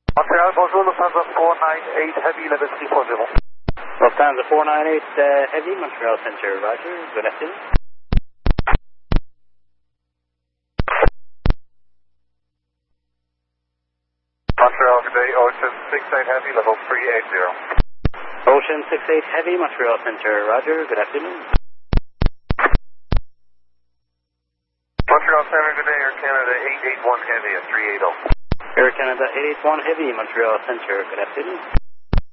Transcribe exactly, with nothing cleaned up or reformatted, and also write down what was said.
Montreal, bonjour, Lufthansa four nine eight Heavy, level three four zero. Lufthansa four nine eight uh, Heavy, Montreal Center, roger. Good afternoon. Montreal, good day, Ocean six eight Heavy, level three eight zero. Ocean six eight Heavy, Montreal Center, roger. Good afternoon. Montreal Center, good day, Air Canada eight eight one Heavy at three eight zero. Air Canada eight eight one Heavy, Montreal Center, good afternoon.